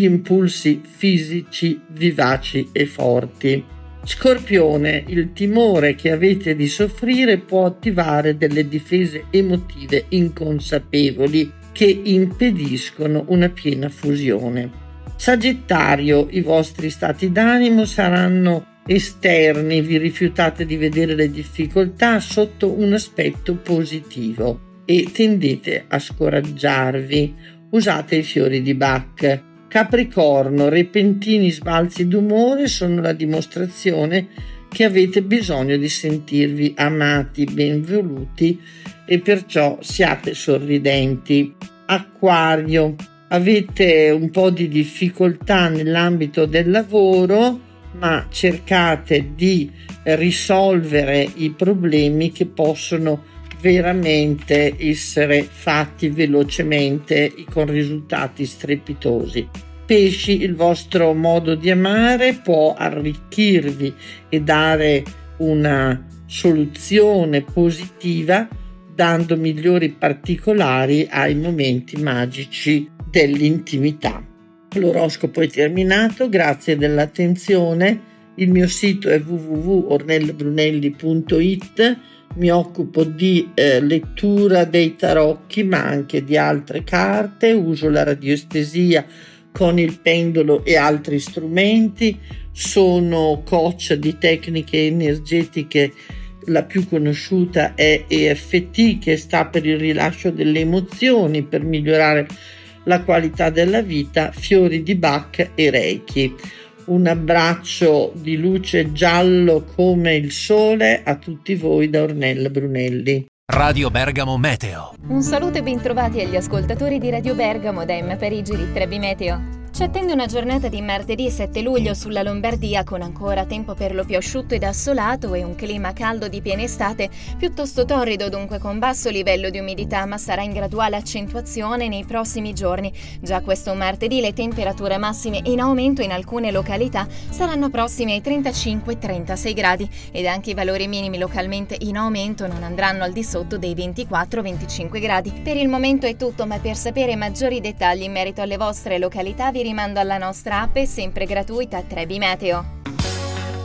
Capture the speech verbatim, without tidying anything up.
sugli impulsi fisici vivaci e forti. Scorpione, il timore che avete di soffrire può attivare delle difese emotive inconsapevoli che impediscono una piena fusione. Sagittario, i vostri stati d'animo saranno esterni, vi rifiutate di vedere le difficoltà sotto un aspetto positivo e tendete a scoraggiarvi. Usate i fiori di Bach. Capricorno, repentini sbalzi d'umore sono la dimostrazione che avete bisogno di sentirvi amati, benvoluti e perciò siate sorridenti. Acquario, avete un po' di difficoltà nell'ambito del lavoro, ma cercate di risolvere i problemi che possono veramente essere fatti velocemente con risultati strepitosi. Pesci, il vostro modo di amare può arricchirvi e dare una soluzione positiva, dando migliori particolari ai momenti magici dell'intimità. L'oroscopo è terminato, grazie dell'attenzione. Il mio sito è w w w punto ornella brunelli punto i t. Mi occupo di eh, lettura dei tarocchi, ma anche di altre carte. Uso la radioestesia con il pendolo e altri strumenti. Sono coach di tecniche energetiche. La più conosciuta è E F T, che sta per il rilascio delle emozioni per migliorare la qualità della vita, fiori di Bach e Reiki. Un abbraccio di luce giallo come il sole a tutti voi da Ornella Brunelli. Radio Bergamo Meteo. Un saluto e bentrovati agli ascoltatori di Radio Bergamo da Emma Parigi di Trebi Meteo. Ci attende una giornata di martedì sette luglio sulla Lombardia con ancora tempo per lo più asciutto ed assolato e un clima caldo di piena estate, piuttosto torrido, dunque con basso livello di umidità, ma sarà in graduale accentuazione nei prossimi giorni. Già questo martedì le temperature massime in aumento in alcune località saranno prossime ai trentacinque trentasei gradi ed anche i valori minimi localmente in aumento non andranno al di sotto dei ventiquattro venticinque gradi. Per il momento è tutto, ma per sapere maggiori dettagli in merito alle vostre località vi rimando alla nostra app sempre gratuita Trebi Meteo.